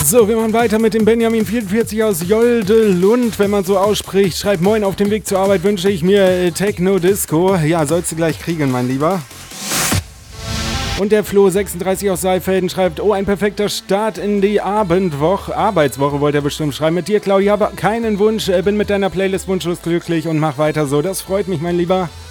So, wir machen weiter mit dem Benjamin 44 aus Joldelund, wenn man so ausspricht. Schreibt Moin, auf dem Weg zur Arbeit wünsche ich mir Techno-Disco. Ja, sollst du gleich kriegen, mein Lieber. Und der Flo 36 aus Saalfelden schreibt, oh, ein perfekter Start in die Arbeitswoche wollte er bestimmt schreiben. Mit dir, Claudia, habe keinen Wunsch, bin mit deiner Playlist wunschlos glücklich und mach weiter so. Das freut mich, mein Lieber.